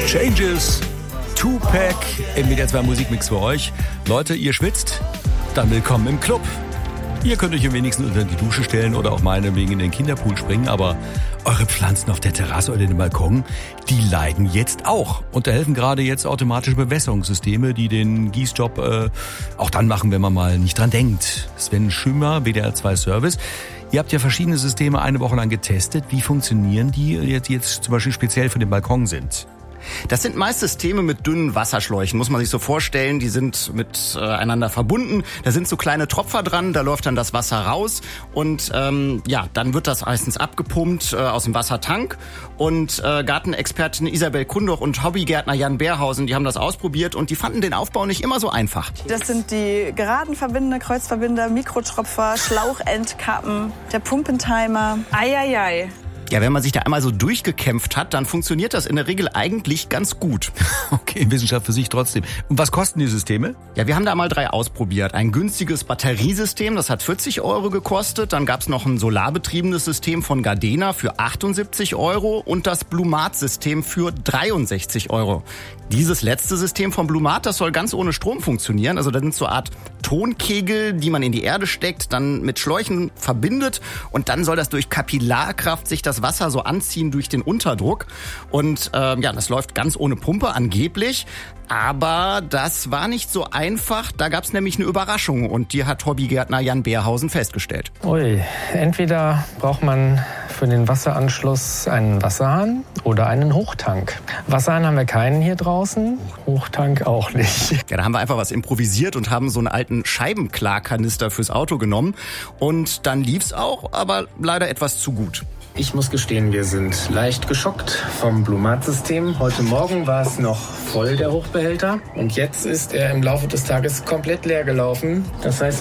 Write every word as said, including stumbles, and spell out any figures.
Changes, Tupac im W D R zwei Musikmix für euch. Leute, ihr schwitzt? Dann willkommen im Club. Ihr könnt euch am wenigsten unter die Dusche stellen oder auch meinetwegen in den Kinderpool springen, aber eure Pflanzen auf der Terrasse oder dem Balkon, die leiden jetzt auch. Und da helfen gerade jetzt automatische Bewässerungssysteme, die den Gießjob äh, auch dann machen, wenn man mal nicht dran denkt. Sven Schümmer, W D R zwei Service. Ihr habt ja verschiedene Systeme eine Woche lang getestet. Wie funktionieren die jetzt, jetzt zum Beispiel speziell für den Balkon sind? Das sind meist Systeme mit dünnen Wasserschläuchen, muss man sich so vorstellen. Die sind miteinander äh, verbunden. Da sind so kleine Tropfer dran, da läuft dann das Wasser raus. Und ähm, ja, dann wird das meistens abgepumpt äh, aus dem Wassertank. Und äh, Gartenexpertin Isabel Kundoch und Hobbygärtner Jan Beerhausen, die haben das ausprobiert und die fanden den Aufbau nicht immer so einfach. Das sind die geraden Verbinder, Kreuzverbinder, Mikrotropfer, Schlauchendkappen, der Pumpentimer. Eieiei. Ja, wenn man sich da einmal so durchgekämpft hat, dann funktioniert das in der Regel eigentlich ganz gut. Okay, Wissenschaft für sich trotzdem. Und was kosten die Systeme? Ja, wir haben da mal drei ausprobiert. Ein günstiges Batteriesystem, das hat vierzig Euro gekostet. Dann gab's noch ein solarbetriebenes System von Gardena für achtundsiebzig Euro und das Blumat-System für dreiundsechzig Euro. Dieses letzte System von Blumat, das soll ganz ohne Strom funktionieren. Also das sind so eine Art Tonkegel, die man in die Erde steckt, dann mit Schläuchen verbindet und dann soll das durch Kapillarkraft sich das Wasser so anziehen durch den Unterdruck. Und äh, ja, das läuft ganz ohne Pumpe angeblich. Aber das war nicht so einfach. Da gab es nämlich eine Überraschung und die hat Hobbygärtner Jan Beerhausen festgestellt. Ui, entweder braucht man für den Wasseranschluss einen Wasserhahn oder einen Hochtank. Wasserhahn haben wir keinen hier draußen, Hochtank auch nicht. Ja, da haben wir einfach was improvisiert und haben so einen alten Scheibenklarkanister fürs Auto genommen. Und dann lief's auch, aber leider etwas zu gut. Ich muss gestehen, wir sind leicht geschockt vom Blumat-System. Heute Morgen war es noch voll, der Hochbehälter. Und jetzt ist er im Laufe des Tages komplett leer gelaufen. Das heißt,